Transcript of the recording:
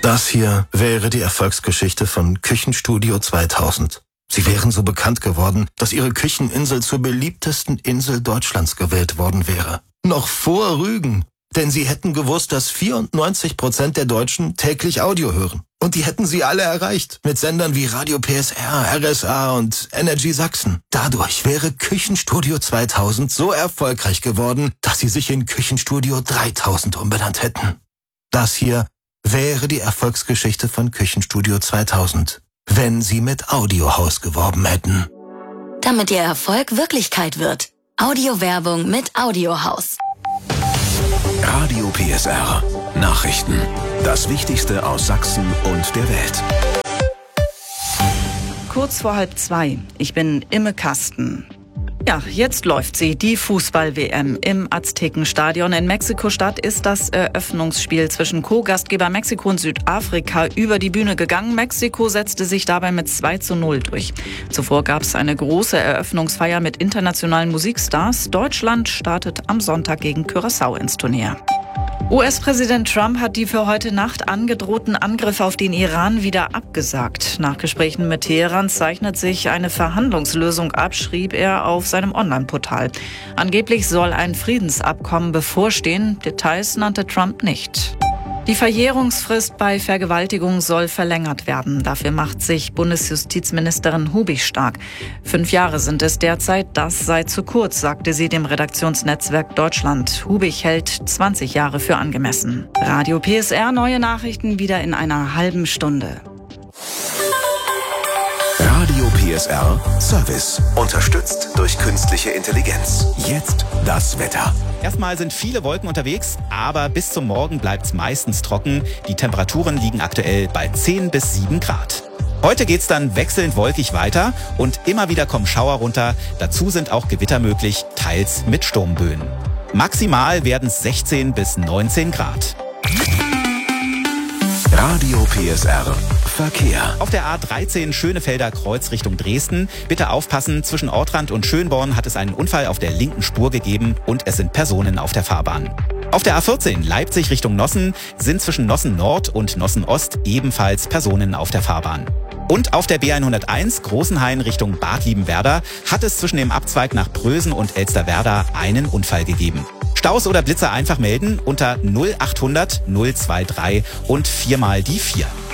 Das hier wäre die Erfolgsgeschichte von Küchenstudio 2000. Sie wären so bekannt geworden, dass ihre Kücheninsel zur beliebtesten Insel Deutschlands gewählt worden wäre. Noch vor Rügen. Denn sie hätten gewusst, dass 94% der Deutschen täglich Audio hören. Und die hätten sie alle erreicht. Mit Sendern wie Radio PSR, RSA und Energy Sachsen. Dadurch wäre Küchenstudio 2000 so erfolgreich geworden, dass sie sich in Küchenstudio 3000 umbenannt hätten. Das hier wäre die Erfolgsgeschichte von Küchenstudio 2000, wenn sie mit Audiohaus geworben hätten. Damit ihr Erfolg Wirklichkeit wird. Audiowerbung mit Audiohaus. Radio PSR. Nachrichten. Das Wichtigste aus Sachsen und der Welt. Kurz vor 1:30. Ich bin Imme Kasten. Ja, jetzt läuft sie, die Fußball-WM im Aztekenstadion in Mexiko-Stadt ist das Eröffnungsspiel zwischen Co-Gastgeber Mexiko und Südafrika über die Bühne gegangen. Mexiko setzte sich dabei mit 2:0 durch. Zuvor gab es eine große Eröffnungsfeier mit internationalen Musikstars. Deutschland startet am Sonntag gegen Curaçao ins Turnier. US-Präsident Trump hat die für heute Nacht angedrohten Angriffe auf den Iran wieder abgesagt. Nach Gesprächen mit Teheran zeichnet sich eine Verhandlungslösung ab, schrieb er auf seinem Online-Portal. Angeblich soll ein Friedensabkommen bevorstehen. Details nannte Trump nicht. Die Verjährungsfrist bei Vergewaltigung soll verlängert werden. Dafür macht sich Bundesjustizministerin Hubig stark. 5 Jahre sind es derzeit, das sei zu kurz, sagte sie dem Redaktionsnetzwerk Deutschland. Hubig hält 20 Jahre für angemessen. Radio PSR, neue Nachrichten wieder in einer halben Stunde. Radio PSR Service. Unterstützt durch künstliche Intelligenz. Jetzt das Wetter. Erstmal sind viele Wolken unterwegs, aber bis zum Morgen bleibt's meistens trocken. Die Temperaturen liegen aktuell bei 10 bis 7 Grad. Heute geht's dann wechselnd wolkig weiter und immer wieder kommen Schauer runter. Dazu sind auch Gewitter möglich, teils mit Sturmböen. Maximal werden es 16 bis 19 Grad. Radio PSR Verkehr. Auf der A13 Schönefelder Kreuz Richtung Dresden. Bitte aufpassen, zwischen Ortrand und Schönborn hat es einen Unfall auf der linken Spur gegeben und es sind Personen auf der Fahrbahn. Auf der A14 Leipzig Richtung Nossen sind zwischen Nossen Nord und Nossen Ost ebenfalls Personen auf der Fahrbahn. Und auf der B101 Großenhain Richtung Bad Liebenwerda hat es zwischen dem Abzweig nach Prösen und Elsterwerda einen Unfall gegeben. Staus oder Blitzer einfach melden unter 0800 023 und 4 mal die 4.